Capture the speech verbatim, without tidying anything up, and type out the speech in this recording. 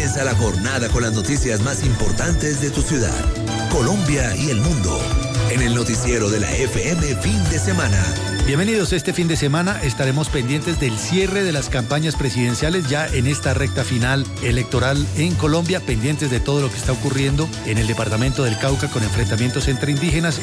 Comienza la jornada con las noticias más importantes de tu ciudad, Colombia y el mundo, en el noticiero de la F M Fin de Semana. Bienvenidos. Este fin de semana estaremos pendientes del cierre de las campañas presidenciales ya en esta recta final electoral en Colombia, pendientes de todo lo que está ocurriendo en el departamento del Cauca con enfrentamientos entre indígenas